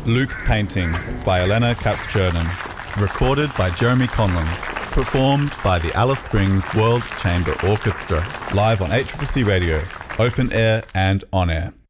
Luke's Painting by Elena Katz-Chernin. Recorded by Jeremy Conlon. Performed by the Alice Springs World Chamber Orchestra. Live on ACCC Radio. Open air and on air.